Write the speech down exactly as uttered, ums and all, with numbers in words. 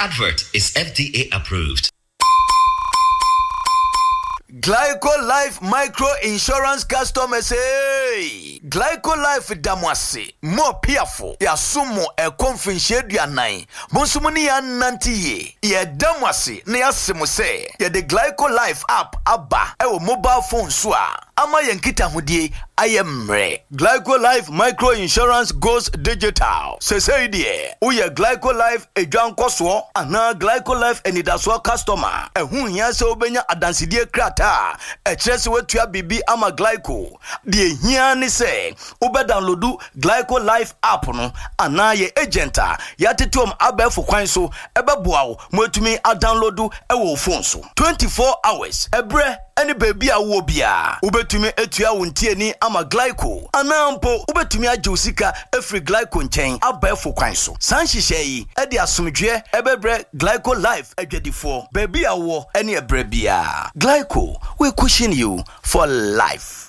advert is F D A approved. Glyco Life Micro Insurance customers, hey! Glyco Life damwase more piafo ya sumo e konfinhye duanan bonsumuni ya nantiye ye damwase na yasemu se ye the Glyco Life app aba e wo mobile phone so a ama yankita hodie ayemre. Glyco Life Micro Insurance goes digital. Sesei die uye Glyco Life edwankoso ana Glyco Life enidaso customer ehun hia se obenya adansidie krata e kyerese wetua bibi ama Glyco die hia ni se ube downloadu Glyco Life app no ana ye agenta ya tetom abefo kwan so ebeboa wo mwetumi a downloadu e wo phone so twenty-four hours ebre any baby a wo bia ubetumi etua wontie ni ama Glyco anampo ubetumi ajosika efri Glyco nchen abefo kwan so sanhihye yi e de asomdwe ebebre Glyco Life adwadifo baby a wo any ebre bia Glyco we cushion you for life.